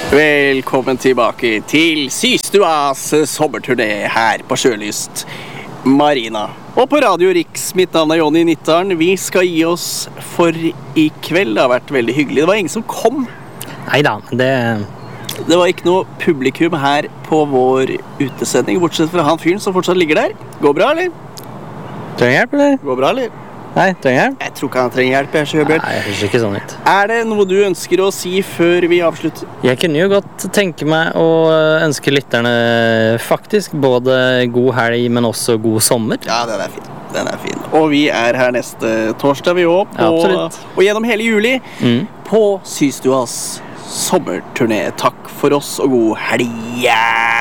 Velkommen tilbake til Systuas sommerturné her på Sjølyst Marina. Og på Radio Riks, mitt navn er Jonny Nittaren. Vi skal gi oss for i kveld. Det har vært veldig hyggelig. Det var ingen som kom. Neida, Det var ikke noe publikum her på vår utesending, bortsett fra han fyren som fortsatt ligger der. Går bra, eller? Trenger hjelp, eller? Går bra, eller? Nei, trenger hjelp? Jeg tror ikke han trenger hjelp, Sjøbjørn. Nei, jeg høres ikke sånn ut. Er det noe du ønsker å si før vi avslutter? Jeg kunne jo godt tenke meg å ønske lytterne faktisk både god helg, men også god sommer. Ja, den er fin. Den er fin. Og vi er her neste torsdag, vi også. Ja, absolutt. Og gjennom hele juli på Systuas sommerturné. Takk for oss og god helg!